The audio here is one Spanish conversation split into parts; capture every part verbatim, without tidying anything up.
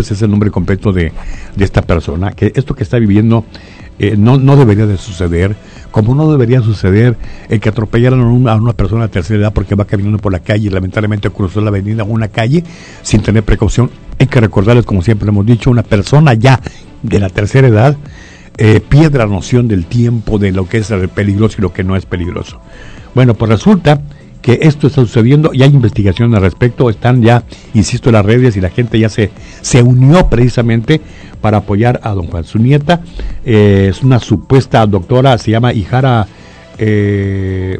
López es el nombre completo de, de esta persona, que esto que está viviendo eh, no, no debería de suceder, como no debería suceder el que atropellaran a una, a una persona de tercera edad porque va caminando por la calle y lamentablemente cruzó la avenida o una calle sin tener precaución. Hay que recordarles, como siempre hemos dicho, una persona ya de la tercera edad eh, pierde la noción del tiempo, de lo que es peligroso y lo que no es peligroso. Bueno, pues resulta que esto está sucediendo y hay investigación al respecto, están ya, insisto, en las redes y la gente ya se, se unió precisamente para apoyar a don Juan. Su nieta eh, es una supuesta doctora, se llama Ijara eh,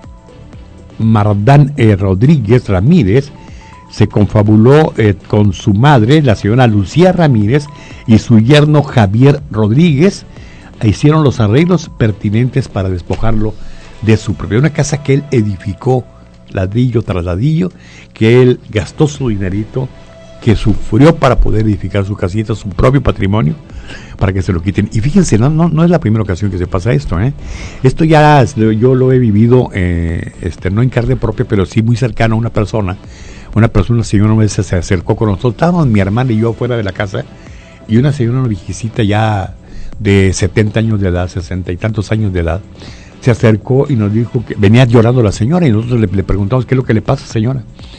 Mardán eh, Rodríguez Ramírez, se confabuló eh, con su madre, la señora Lucía Ramírez, y su yerno Javier Rodríguez, e hicieron los arreglos pertinentes para despojarlo de su propiedad, una casa que él edificó ladrillo tras ladrillo, que él gastó su dinerito, que sufrió para poder edificar su casita, su propio patrimonio, para que se lo quiten. Y fíjense, no, no, no es la primera ocasión que se pasa esto, ¿eh? Esto ya yo lo he vivido, eh, este, no en carne propia, pero sí muy cercano a una persona. Una persona, una señora, una vez se acercó con nosotros, estábamos mi hermana y yo fuera de la casa, y una señora, una viejecita ya de setenta años de edad, sesenta y tantos años de edad, se acercó y nos dijo que venía llorando la señora y nosotros le, le preguntamos qué es lo que le pasa, señora.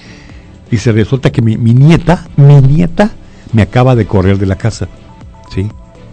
Y se resulta que mi, mi nieta, mi nieta me acaba de correr de la casa, ¿sí?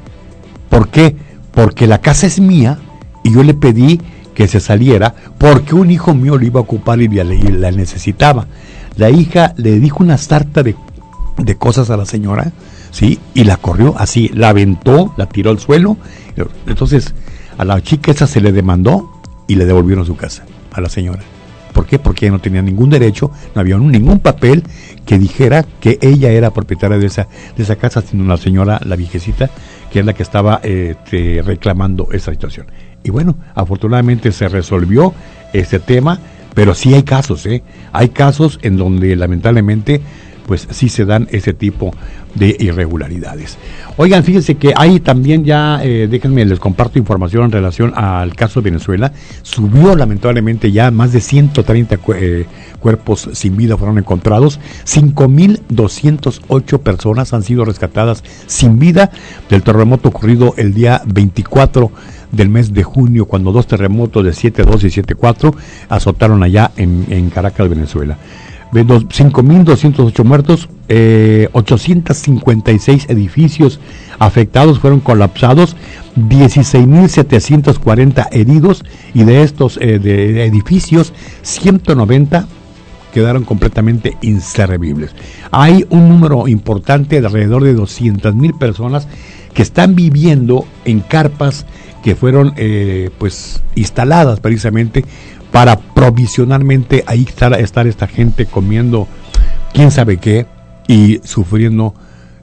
¿Por qué? Porque la casa es mía y yo le pedí que se saliera porque un hijo mío lo iba a ocupar y la, y la necesitaba. La hija le dijo una sarta de, de cosas a la señora, ¿sí? Y la corrió así, la aventó, la tiró al suelo. Entonces a la chica esa se le demandó y le devolvieron su casa a la señora. ¿Por qué? Porque ella no tenía ningún derecho, no había ningún papel que dijera que ella era propietaria de esa, de esa casa, sino la señora, la viejecita, que es la que estaba eh, te, reclamando esa situación. Y bueno, afortunadamente se resolvió este tema, pero sí hay casos, ¿eh? Hay casos en donde lamentablemente pues sí se dan ese tipo de irregularidades. Oigan, fíjense que hay también ya, eh, déjenme, les comparto información en relación al caso de Venezuela. Subió lamentablemente ya más de ciento treinta cu- eh, cuerpos sin vida fueron encontrados. cinco mil doscientas ocho personas han sido rescatadas sin vida del terremoto ocurrido el día veinticuatro del mes de junio, cuando dos terremotos de siete punto dos y siete punto cuatro azotaron allá en, en Caracas, Venezuela. cinco mil doscientos ocho muertos, eh, ochocientos cincuenta y seis edificios afectados fueron colapsados, dieciséis mil setecientos cuarenta heridos, y de estos eh, de edificios, ciento noventa quedaron completamente inservibles. Hay un número importante de alrededor de doscientas mil personas que están viviendo en carpas que fueron eh, pues instaladas precisamente para provisionalmente ahí estar, estar esta gente comiendo quién sabe qué y sufriendo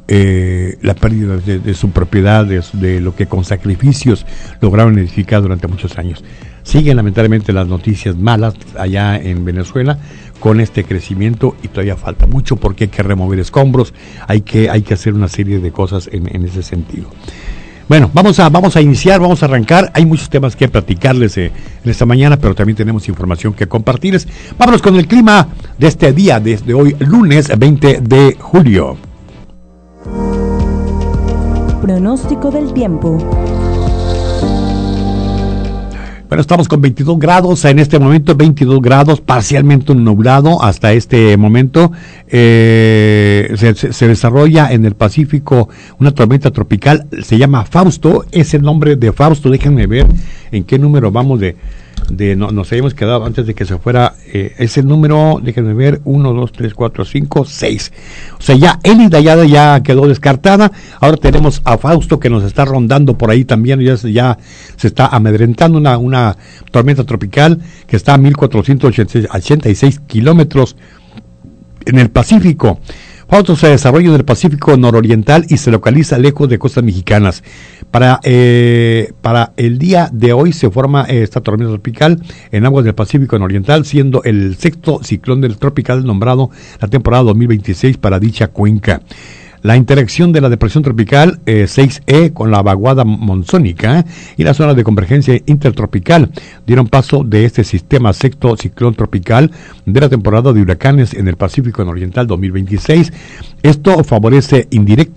eh, la pérdida de, de su propiedad, de, de lo que con sacrificios lograron edificar durante muchos años. Siguen lamentablemente las noticias malas allá en Venezuela con este crecimiento y todavía falta mucho porque hay que remover escombros, hay que, hay que hacer una serie de cosas en, en ese sentido. Bueno, vamos a, vamos a iniciar, vamos a arrancar. Hay muchos temas que platicarles eh, en esta mañana, pero también tenemos información que compartirles. Vámonos con el clima de este día, desde hoy, lunes veinte de julio. Pronóstico del tiempo. Bueno, estamos con veintidós grados en este momento, veintidós grados, parcialmente nublado hasta este momento. Eh, se, se desarrolla en el Pacífico una tormenta tropical, se llama Fausto, es el nombre de Fausto. Déjenme ver en qué número vamos de... de no, nos habíamos quedado antes de que se fuera, eh, es el número, déjenme ver, uno, dos, tres, cuatro, cinco, seis. O sea, ya Élida ya, ya quedó descartada. Ahora tenemos a Fausto que nos está rondando por ahí también, ya, ya se está amedrentando una, una tormenta tropical que está a mil cuatrocientos ochenta y seis kilómetros en el Pacífico. Fausto se desarrolla en el Pacífico nororiental y se localiza lejos de costas mexicanas. Para, eh, para el día de hoy se forma eh, esta tormenta tropical en aguas del Pacífico nororiental, siendo el sexto ciclón del tropical nombrado la temporada dos mil veintiséis para dicha cuenca. La interacción de la depresión tropical eh, seis E con la vaguada monzónica eh, y la zona de convergencia intertropical dieron paso de este sistema sexto ciclón tropical de la temporada de huracanes en el Pacífico nororiental dos mil veintiséis. Esto favorece indirectamente